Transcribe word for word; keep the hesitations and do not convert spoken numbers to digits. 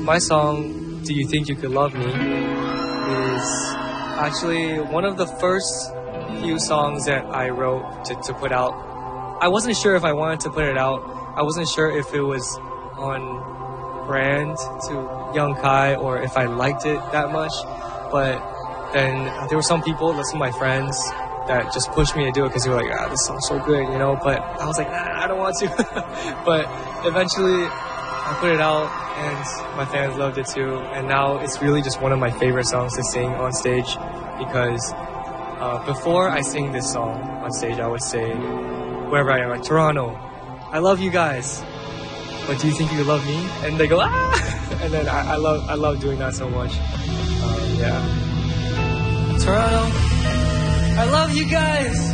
my song, Do You Think You Could Love Me, is actually one of the first few songs that I wrote to, to put out. I wasn't sure if I wanted to put it out. I wasn't sure if it was on brand to Young Kai or if I liked it that much. But then there were some people, some of my friends, that just pushed me to do it because they were like, ah, this song's so good, you know? But I was like, ah, I don't want to. But eventually I put it out and my fans loved it too. And now it's really just one of my favorite songs to sing on stage because uh, before I sing this song on stage, I would say, wherever I am, like Toronto, I love you guys, but do you think you love me? And they go, ah! And then I, I love I love doing that so much. Um, yeah. Toronto, I love you guys,